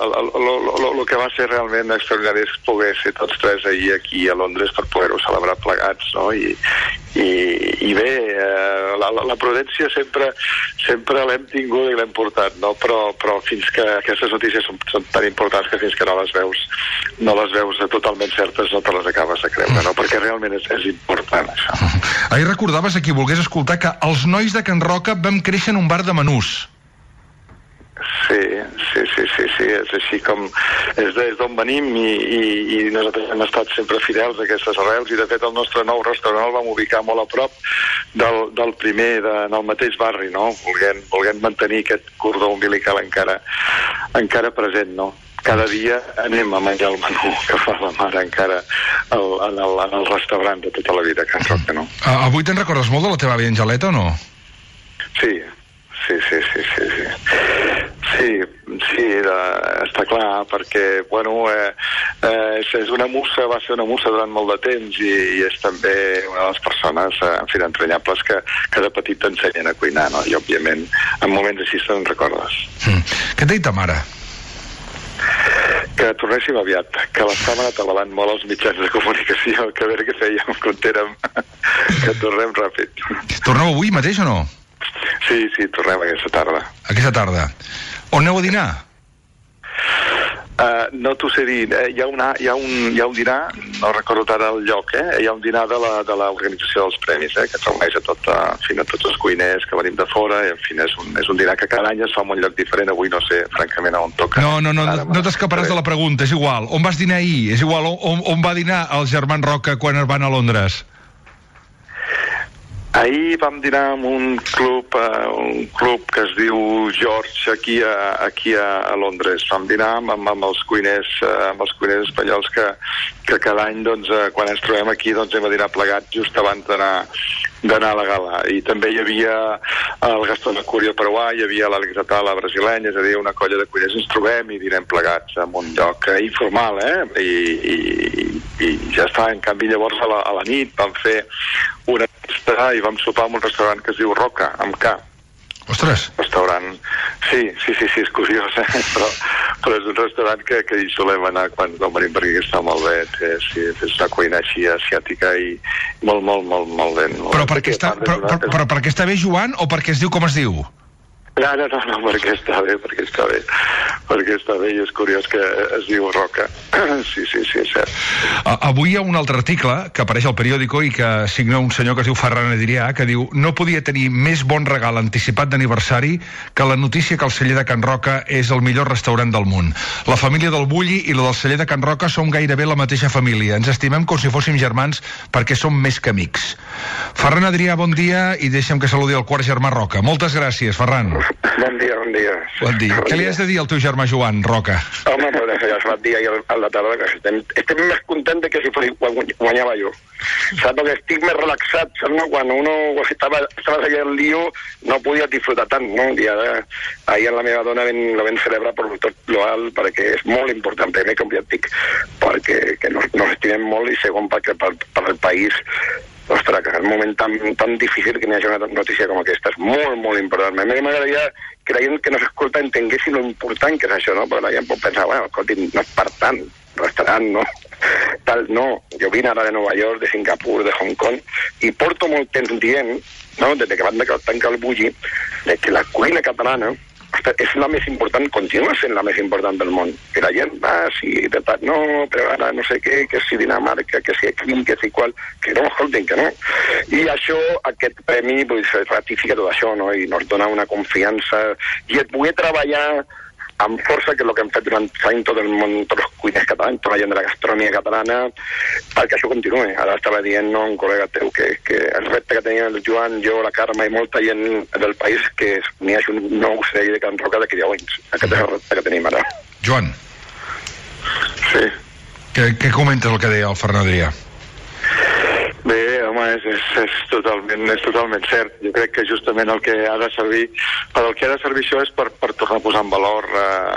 el que va ser realment extraordinari és poder ser tots tres ahir aquí a Londres per poder-ho celebrar plegats, no? I bé, la prudència sempre l'hem tingut i l'hem portat, no? Però fins que aquestes notícies són tan importants que fins que no les veus totalment certes no te les acabes de creure, no? Perquè realment és important, això. Ahir recordaves a qui volgués escoltar que els nois de Can Roca vam créixer en un bar de menús. Sí, és així com és d'on venim i nosaltres hem estat sempre fidels a aquestes arrels i de fet el nostre nou restaurant el vam ubicar molt a prop del primer en el mateix barri, no? Volent mantenir aquest cordó umbilical encara present, no? Cada dia anem a menjar el menú que fa la mare encara en el restaurant de tota la vida a Can Roca, no? Avui te'n recordes molt de la teva àvia Angeleta o no? Sí, està clar, perquè, bueno, és una musa, va ser una musa durant molt de temps i és també una de les persones, en fi, entranyables que de petit t'ensenyen a cuinar, no? I, òbviament, en moments així te'n recordes. Què t'ha dit ta mare? Que tornéssim aviat, que l'estàvem atabalant molt els mitjans de comunicació, que a veure què fèiem, comptérem, que tornem ràpid. Torneu avui mateix o no? Sí, tornem aquesta tarda. Aquesta tarda. On aneu a dinar? No t'ho sé dir. Hi ha un dinar, no recordo ara el lloc, hi ha un dinar de l'organització dels premis, que et reuneix a tots els cuiners que venim de fora, i en fi, és un dinar que cada any es fa en un lloc diferent. Avui no sé, francament, on toca. No t'escaparàs de la pregunta, és igual. On vas dinar ahir? És igual on va dinar els germans Roca quan es van a Londres? Ahir vam dinar en un club que es diu George aquí a Londres. Vam dinar amb els cuiners espanyols que cada any, doncs, quan ens trobem aquí, doncs, hem de dinar plegats just abans d'anar a la gala. I també hi havia el Gastón Acurio peruà, hi havia l'Àlex Atala brasileny, és a dir, una colla de cuiners. Ens trobem i dinem plegats en un lloc informal, I ja està. En canvi, llavors a la nit vam fer una festa i vam sopar en un restaurant que es diu Roca, amb K. Ostres! Restaurant... Sí, és curiós, però és un restaurant que hi solem anar quan venim per aquí, que està molt bé. És una cuina així asiàtica i molt ben. Però perquè està bé, Joan, o perquè es diu com es diu? No, perquè està bé. Perquè està bé i és curiós que es diu Roca. Sí, és cert. Avui hi ha un altre article que apareix al periòdico i que signa un senyor que es diu Ferran Adrià, que diu: no podia tenir més bon regal anticipat d'aniversari que la notícia que el celler de Can Roca és el millor restaurant del món. La família del Bulli i la del celler de Can Roca són gairebé la mateixa família. Ens estimem com si fóssim germans perquè som més que amics. Ferran Adrià, bon dia, i deixa'm que saludi el quart germà Roca. Moltes gràcies, Ferran. Bon dia. Bon dia. Què li has de dir al teu germà Joan, Roca? Home, pues ja es va dir ahir a la tarda que estem més contents que si guanyava jo. Saps? Perquè estic més relaxat, saps? No? Quan uno estava allà al lío no podia disfrutar tant, no? I ara, ahir amb la meva dona la vam celebrar per tot l'alt, perquè és molt important, primer, com ja et dic, perquè nos estimem molt i segon perquè per el país. Ostres, que és un moment tan difícil que n'hi hagi una notícia com aquesta. És molt, molt important. A mi m'agradaria que la gent que no s'escolta entenguessin lo important que és això, no? Perquè la gent pot pensar, bueno, escolti, no és per tant, restaurant, no? Tal, no. Jo vine ara de Nova York, de Singapur, de Hong Kong, i porto molt temps dient, no?, des que van tancar el Bulli, que la cuina catalana és la més important, continua sent la més important del món. Que la gent va, sí, no, però ara no sé què, que si Dinamarca, que si aquí, que si qual, que no, escolten, que no. I això, aquest premi, ratifica tot això, no?, i ens dona una confiança, i et poder treballar amb força, que és el que hem fet durant anys tot el món, tots els cuiners catalans, tota la gent de la gastronomia catalana, perquè això continuï. Ara estava dient, no, un col·lega teu, que el repte que tenia el Joan, jo, la Carme i molta gent del país, que n'hi hagi un nou celler de Can Roca d'aquí 10 anys. Aquest és el repte que tenim ara. Joan. Sí. Què comentes el que deia el Ferran Adrià? Bé, home, és totalment cert. Jo crec que justament el que ha de servir, això és per tornar a posar en valor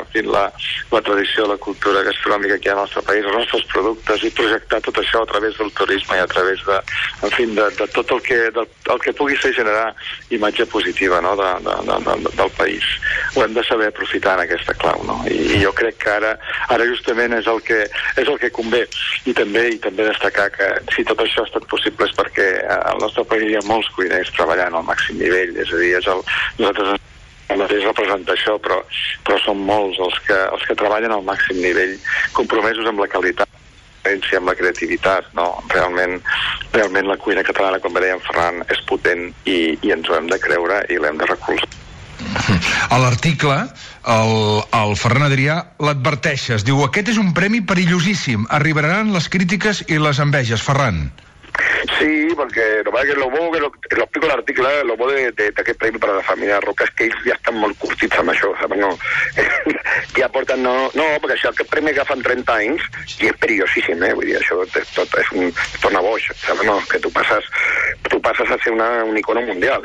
la tradició, la cultura gastronòmica que hi ha al nostre país, els nostres productes, i projectar tot això a través del turisme i a través de tot el que pugui ser generar imatge positiva, no? del país. Ho hem de saber aprofitar en aquesta clau, no? I jo crec que ara justament és el que convé, i també destacar que si tot això ha estat possible és perquè al nostre país hi ha molts cuiners treballant al màxim nivell, és a dir, nosaltres mateix representa això, però són molts els que treballen al màxim nivell, compromesos amb la qualitat, amb la creativitat, no? Realment la cuina catalana, com deia en Ferran, és potent i ens ho hem de creure i l'hem de recolzar. A l'article, el Ferran Adrià l'adverteixes, diu: aquest és un premi perillosíssim, arribaran les crítiques i les enveges. Ferran. Sí, porque lo explico en l'article, lo bo d'aquest premi per a la família Roca és que ells ja estan molt curtits amb això, saps? No, ja porten, no, perquè això, aquest premi que fan 30 anys, i és perillosíssim, vull dir, això tot és un torna boix, saps? No, que tu passes a ser un icono mundial,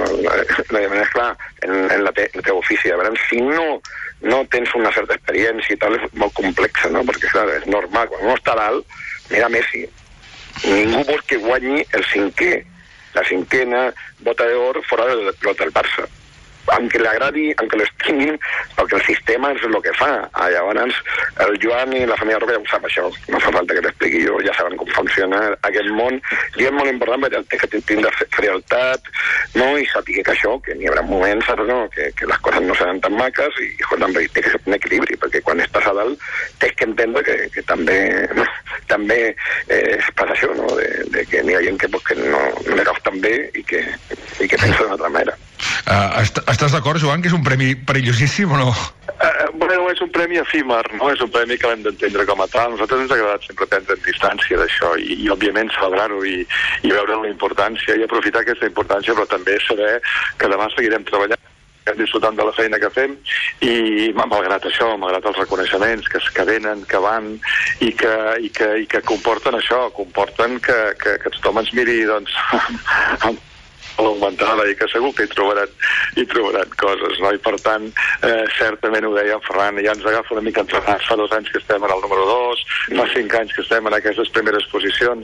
és clar, en el teu ofici, a veure, si no tens una certa experiència i tal, és molt complex, no? Perquè, clar, és normal, quan no està dalt, mira Messi, ningú vol que guanyi la cinquena bota d'or fora del Barça, aunque le agradi, aunque lo estimin, perquè el sistema és el que fa. Llavors el Joan i la família Roca ja ho sap, això no fa falta que l'expliqui jo, ja saben com funciona aquest món, i és molt important que tindre frialtat, no? I saber que això, que n'hi haurà moments, no? que les coses no seran tan maques, i també té que ser un equilibri, perquè quan estàs a dalt tens que entendre que també es passa això, no? de que n'hi ha gent que no le cau tan bé i que pensa d'una altra manera. Estàs d'acord, Joan, que és un premi perillosíssim o no? Bueno, és un premi efímer, no? És un premi que l'hem d'entendre com a tal. A nosaltres ens ha agradat sempre prendre distància d'això i òbviament celebrar-ho i veure la importància i aprofitar aquesta importància, però també saber que demà seguirem treballant, disfrutant de la feina que fem, i malgrat això, malgrat els reconeixements que venen, que van i que comporten això, comporten que tothom ens miri, doncs, amb l'augmentada, i que segur que hi trobaran coses, no? I per tant, certament ho deia en Ferran, ja ens agafa una mica entrenats. Fa 2 anys que estem en el número 2, fa 5 anys que estem en aquestes primeres posicions.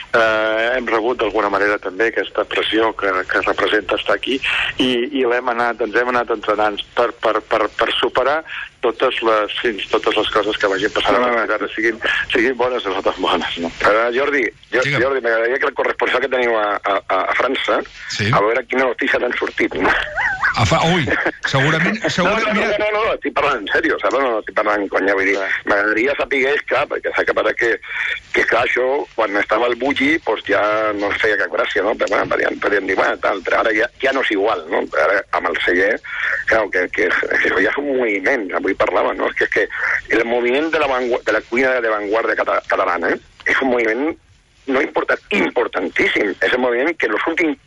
Hem rebut d'alguna manera també aquesta pressió que representa estar aquí, i ens hem anat entrenant per superar totes les coses que vagin passant ara, siguin bones o no tan bones, no? Jordi, m'agradaria que el corresponsal que teniu a França, sí, a veure quina notícia t'han sortit, no? Ui, segurament... No, estic parlant en sèrio, saps? No estic parlant conya, vull dir, m'agradaria saber, clar, perquè s'ha acabat que clar, això, quan estava el Bulli, doncs ja no es feia cap gràcia, no? Però podien dir, tal, però ara ja no és igual, no? Ara, amb el celler, clar, que això ja és un moviment, avui parlava, no? És que el moviment de la cuina de vanguardia catalana és un moviment no importantíssim, és un moviment que en els últims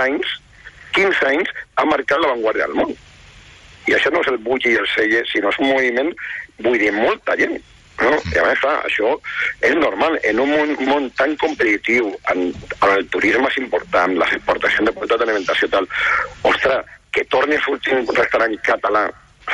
15 anys ha marcat la vanguardia del món. I això no és el Bulli i el celler, sinó és un moviment, vull dir, molta gent, no? I a més, clar, això és normal. En un món tan competitiu, en el turisme és important, les exportacions de qualitat d'alimentació i tal, ostres, que torni a sortir un restaurant català,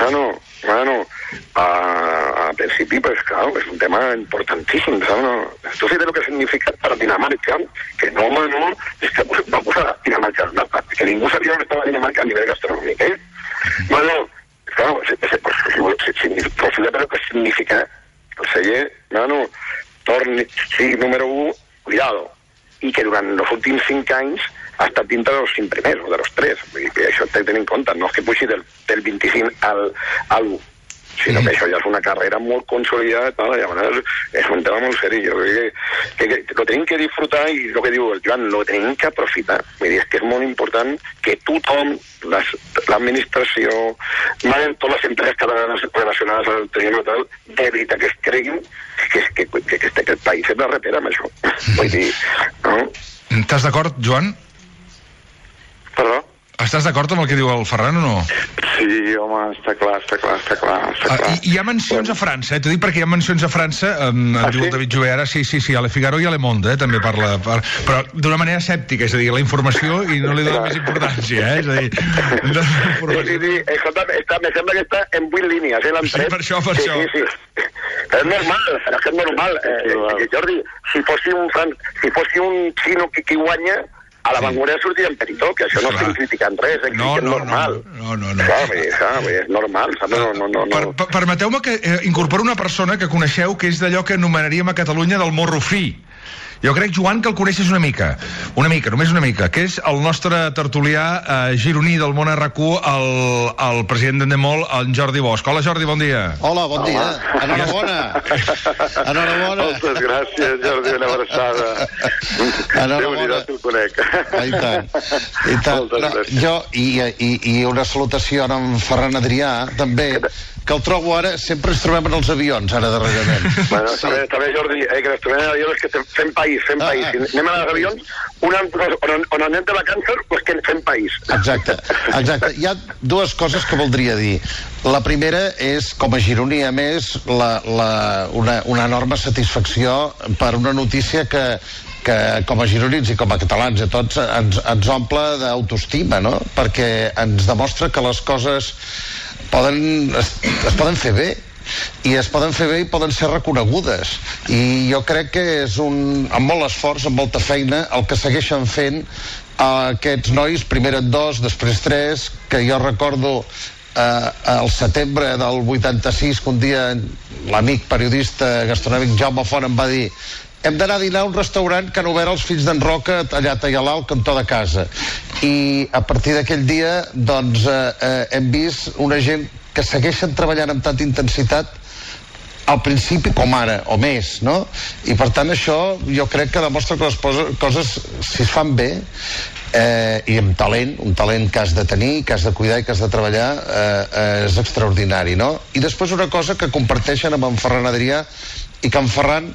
a principi, pues claro, es un tema importantísimo, ¿sabes? No? Tú sabes lo que significa para Dinamarca, que no, es que vamos a Dinamarca, que ningún sabía que estaba Dinamarca a nivel gastronómico, ¿eh? Bueno, claro, pero que significa el celler, torni, sí, número 1, cuidado, i que durant els últims 5 anys ha estat dintre dels 5 primers, o de los 3. Vull dir que això té de tenir en compte. No és que puixi del 25 al 1, sinó que això ja és una carrera molt consolidada, i llavors és un tema molt seriós. Que lo tenim que disfrutar, i el que diu el Joan, lo tenim que aprofitar. Vull dir, és que és molt important que tothom, l'administració, totes les empreses catalanes relacionades al turisme, de veritat que es creguin que el país és la repera amb això. Vull dir, no? Estàs d'acord, Joan? Perdó? Estàs d'acord amb el que diu el Ferran o no? Sí, home, està clar. Hi ha mencions a França, t'ho dic perquè hi ha mencions a França, diu el David Jové ara, sí, a Le Figaro i a Le Monde, també parla, però d'una manera escèptica, és a dir, la informació i no li dona més importància, és a dir... Sí, escolta, me sembla que està en 8 línies, Sí, per això. Sí. És normal, però és que és normal. Jordi, si fossi un xino que guanya, a la Vanguardia sortia en Peritó, que això no estic criticant res, és normal. No. És normal, no. Permeteu-me que incorporo una persona que coneixeu que és d'allò que anomenaríem a Catalunya del morro fi. Jo crec, Joan, que el coneixes una mica, només una mica, que és el nostre tertulià gironí del món RQ, el president d'Endemol, en Jordi Bosch. Hola, Jordi, bon dia. Hola, bon dia. Enhorabona. Moltes gràcies, Jordi, una abraçada. Enhorabona. Déu-n'hi-do, te'l conec. I tant. Jo, i una salutació a en Ferran Adrià, també, que el trobo ara, sempre ens trobem en els avions, ara darrerament. Bueno, està bé, Jordi, que ens trobem en avions, que fem país. Si anem a els avions, on anem de vacances, doncs que fem país. Exacte. Hi ha dues coses que voldria dir. La primera és, com a gironí, a més, una enorme satisfacció per una notícia que com a gironins i com a catalans a tots ens omple d'autoestima, no? Perquè ens demostra que les coses es poden fer bé i es poden fer bé i poden ser reconegudes, i jo crec que és amb molt esforç, amb molta feina, el que segueixen fent aquests nois, primer en 2, després 3, que jo recordo al setembre del 86, que un dia l'amic periodista gastronòmic Jaume Font em va dir: hem d'anar a dinar a un restaurant que han obert els fills d'en Roca allà a Tallalà, al cantó de casa. I a partir d'aquell dia doncs hem vist una gent que segueixen treballant amb tanta intensitat al principi com ara, o més, no? I per tant això jo crec que demostra que les coses, si es fan bé i amb talent, un talent que has de tenir, que has de cuidar i que has de treballar, és extraordinari, no? I després una cosa que comparteixen amb en Ferran Adrià, i que en Ferran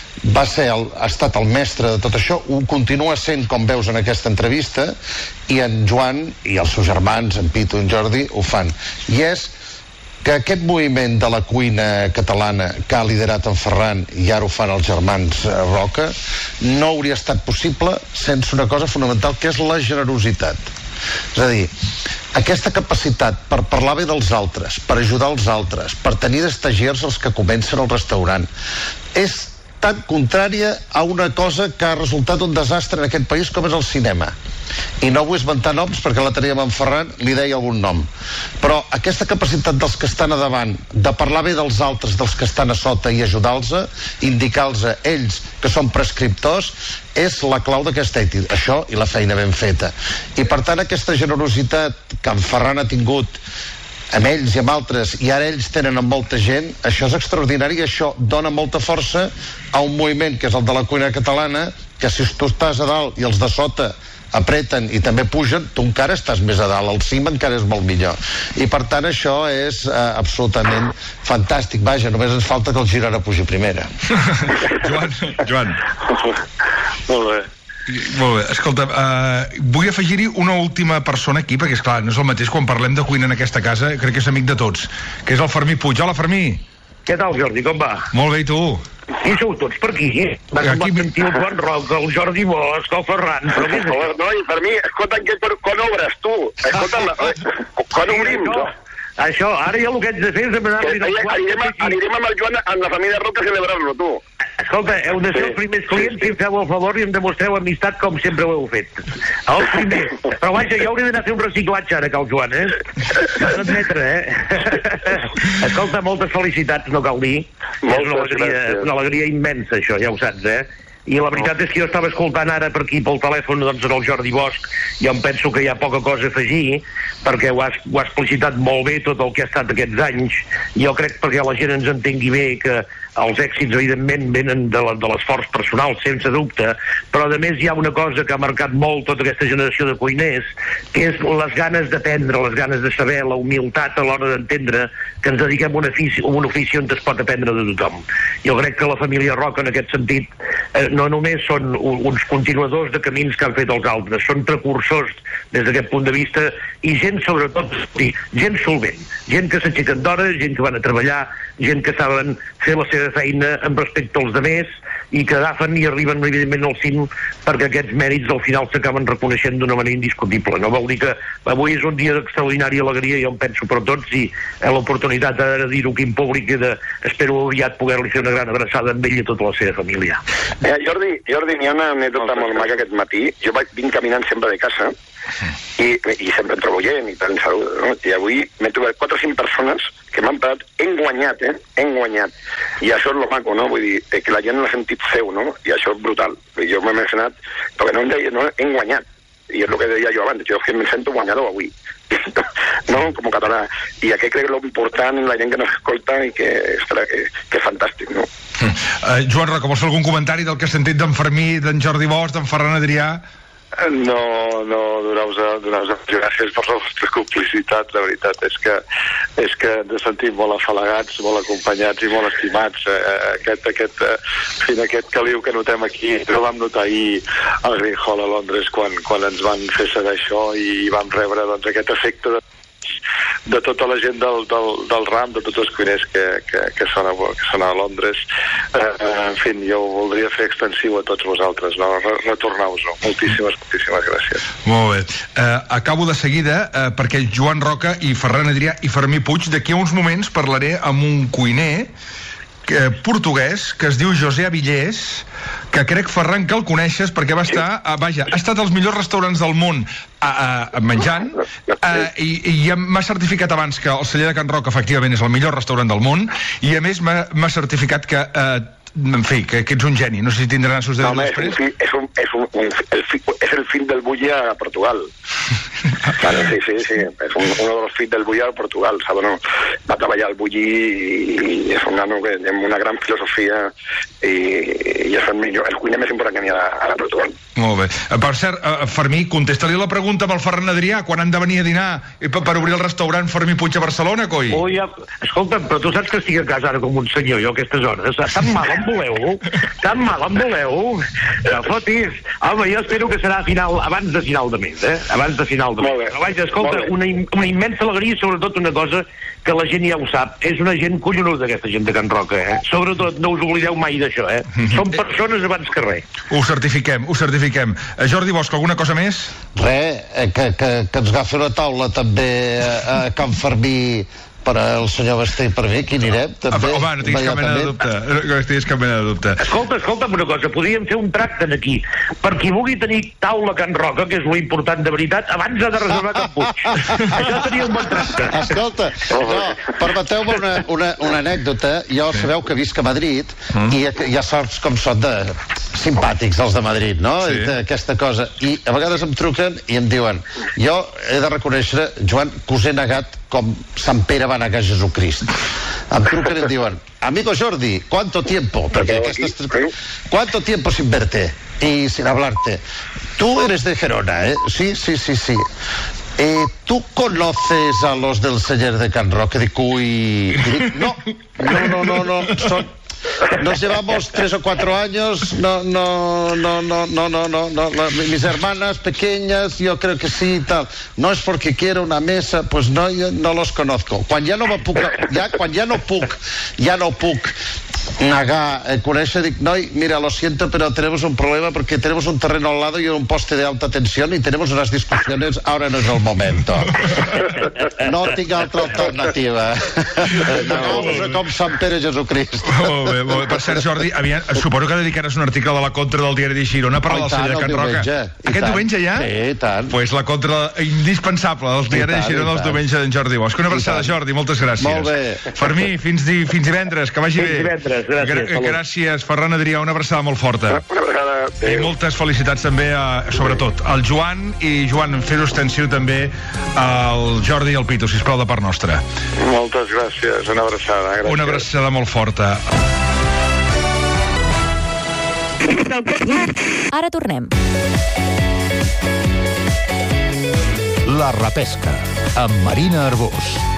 ha estat el mestre de tot això, ho continua sent, com veus en aquesta entrevista, i en Joan i els seus germans, en Pitu i en Jordi, ho fan. I és que aquest moviment de la cuina catalana que ha liderat en Ferran, i ara ho fan els germans Roca, no hauria estat possible sense una cosa fonamental, que és la generositat. És a dir, aquesta capacitat per parlar bé dels altres, per ajudar els altres, per tenir d'estagiars els que comencen al restaurant, és tan contrària a una cosa que ha resultat un desastre en aquest país com és el cinema. I no vull esmentar noms perquè la teníem en Ferran, li deia algun nom. Però aquesta capacitat dels que estan a davant de parlar bé dels altres, dels que estan a sota, i ajudar-los, indicar-los a ells que són prescriptors, és la clau d'aquest èxit. Això i la feina ben feta. I per tant aquesta generositat que en Ferran ha tingut amb ells i amb altres, i ara ells tenen amb molta gent, això és extraordinari, i això dona molta força a un moviment que és el de la cuina catalana, que si tu estàs a dalt i els de sota apreten i també pugen, tu encara estàs més a dalt, el cim encara és molt millor, i per tant això és absolutament fantàstic. Vaja, només ens falta que el Girona pugi primera. Joan. Molt bé. Molt bé, escolta, vull afegir-hi una última persona aquí, perquè esclar, no és el mateix quan parlem de cuina en aquesta casa, crec que és amic de tots, que és el Fermí Puig. Hola, Fermí. Què tal, Jordi, com va? Molt bé, i tu? I sou tots per aquí, eh? Vas sentir el Joan Roca, el Jordi Bosch, el Ferran, però què és això? No, i Fermí, escolta'm, quan obres, tu? Escolta'm, quan obrim? Això, ara ja el que haig de fer és anirem amb el Joan, amb la família Roca, a celebrar-lo, tu. Escolta, heu de ser els primers clients si em feu el favor i em demostreu amistat com sempre ho heu fet. Els primers. Però vaja, jo hauré d'anar a fer un reciclatge ara que el Joan, Vas admetre, Escolta, moltes felicitats, no cal dir. És una alegria immensa, això, ja ho saps, I la veritat és que jo estava escoltant ara per aquí pel telèfon doncs, el Jordi Bosch, i em penso que hi ha poca cosa a afegir, perquè ho ha explicitat molt bé tot el que ha estat aquests anys. Jo crec perquè la gent ens entengui bé que els èxits, evidentment, venen de l'esforç personal, sense dubte, però a més hi ha una cosa que ha marcat molt tota aquesta generació de cuiners, que és les ganes d'aprendre, les ganes de saber, la humilitat a l'hora d'entendre que ens dediquem a un ofici on es pot aprendre de tothom. Jo crec que la família Roca, en aquest sentit, no només són uns continuadors de camins que han fet els altres, són precursors des d'aquest punt de vista, i gent, sobretot, gent solvent, gent que s'aixequen d'hora, gent que van a treballar, gent que saben fer la seva feina amb respecte als demés i que agafen i arriben evidentment al cim, perquè aquests mèrits al final s'acaben reconeixent d'una manera indiscutible. No vol dir que avui és un dia d'extraordinària alegria, jo em penso per tots, i l'oportunitat de dir-ho aquí en públic, i espero aviat poder-li fer una gran abraçada amb ell i tota la seva família. Jordi, n'hi ha una anècdota molt maca aquest matí. Jo vinc caminant sempre de casa i sempre em trobo gent i tant salut, no? I avui m'he trobat 4 o 5 persones que m'han parat, hem guanyat, i això és lo maco, no? Vull dir, que la gent l'ha sentit seu, no? I això és brutal. Jo m'he mencionat, perquè no em deia, no, hem guanyat, i és el que deia jo abans, jo que em sento guanyador avui, no? Com a català. I aquest crec que és l'important en la gent que nos escolta i que és fantàstic, no? Joan Roca, vols fer algun comentari del que has sentit d'en Fermí, d'en Jordi Bosch, d'en Ferran Adrià? No, donar-vos gràcies per la vostra complicitat. La veritat és que ens sentim molt afalagats, molt acompanyats i molt estimats. Aquest caliu que notem aquí, ho vam notar ahir al Green Hall a Londres quan ens van fer saber això i vam rebre aquest efecte de tota la gent del RAM, de tots els cuiners que són a Londres. En fi, jo ho voldria fer extensiu a tots vosaltres, no? Retornar-vos-ho. Moltíssimes gràcies. Molt bé. Acabo de seguida, perquè Joan Roca i Ferran Adrià i Fermí Puig, d'aquí a uns moments parlaré amb un cuiner portuguès que es diu José Avillés, que crec, Ferran, que el coneixes perquè va estar, ha estat als millors restaurants del món menjant, i m'ha certificat abans que el celler de Can Roca efectivament és el millor restaurant del món, i a més m'ha certificat que en fi, que ets un geni. No sé si tindrà nassos de dir després. És el fill del bulli a Portugal. Claro, sí. És uno de los fills del bulli a Portugal. ¿sabes? No? Va treballar al bulli i és un nano que amb una gran filosofia i és el cuiner més important que n'hi ha a Portugal. Molt bé. Per cert, Fermí, contesta-li la pregunta amb el Ferran Adrià quan han de venir a dinar per obrir el restaurant Fermí Puig a Barcelona, coi? Escolta'm, però tu saps que estic a casa ara com un senyor, jo a aquestes hores. Tan mal em voleu? No fotis. Home, jo espero que serà abans de final de mes, Abans de final de mes. Però vaja, escolta, una immensa alegria i sobretot una cosa que la gent ja ho sap. És una gent collonuda, aquesta gent de Can Roca, Sobretot, no us oblideu mai d'això, Són persones abans que res. Ho certifiquem. Jordi Bosch, alguna cosa més? Que ens agafi una taula també a Can Fermí per al senyor Basté i per mi, que hi anirem també. Home, no tinguis cap mena de dubte. Escolta'm una cosa, podríem fer un tracte aquí. Per qui vulgui tenir taula a Can Roca, que és lo important de veritat, abans ha de reservar Can Puig. Això seria un bon tracte. Escolta, permeteu-me una anècdota. Jo sabeu que visc a Madrid i ja saps com són de simpàtics els de Madrid, no? Sí. Aquesta cosa. I a vegades em truquen i em diuen, jo he de reconèixer, Joan, que us he negat com Sant Pere va negar Jesucrist. Em truquen i em diuen, amigo Jordi, ¿cuánto tiempo? ¿Cuánto tiempo sin verte y sin hablarte? Tú eres de Gerona, Sí. ¿Tú conoces a los del celler de Can Roca? Dic, no, nos llevamos 3 o 4 años, no, mis hermanas pequeñas, yo creo que sí, tal. No es porque quiero una mesa, pues no, yo no los conozco. Quan ja no puc negar, conèixer, dic, noi, mira, lo siento, pero tenemos un problema porque tenemos un terreno al lado y un poste de alta tensión y tenemos unas discusiones, ahora no es el momento. No tinc altra alternativa. Negar-vos com Sant Pere Jesucrist. Molt bé. Per cert, Jordi, suposo que dedicaràs un article de la Contra del diari de Girona per al celler de Can Roca. Aquest diumenge ja? Sí, i tant. Pues la Contra indispensable dels diaris de Girona els diumenges d'en Jordi Bosch. Una abraçada, Jordi, moltes gràcies. Molt bé. Fermí, fins divendres, que vagi bé. Fins divendres. Gràcies, Ferran Adrià, una abraçada molt forta. Una abraçada. I moltes felicitats també, sobretot, al Joan, i Joan, fer-ho extensiu també al Jordi i al Pitu, sisplau, de part nostra. Moltes gràcies, una abraçada. Gràcies. Una abraçada molt forta. Ara tornem. La repesca, amb Marina Arbós.